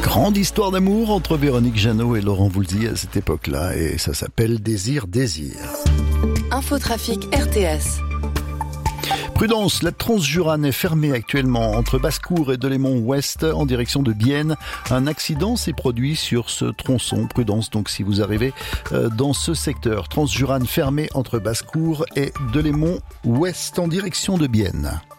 Grande histoire d'amour entre Véronique Jeannot et Laurent Voulzy à cette époque-là, et ça s'appelle Désir, Désir. Infotrafic RTS. Prudence, la Transjurane est fermée actuellement entre Basse-Cour et Delémont-Ouest en direction de Bienne. Un accident s'est produit sur ce tronçon. Prudence donc si vous arrivez dans ce secteur. Transjurane fermée entre Basse-Cour et Delémont-Ouest en direction de Bienne.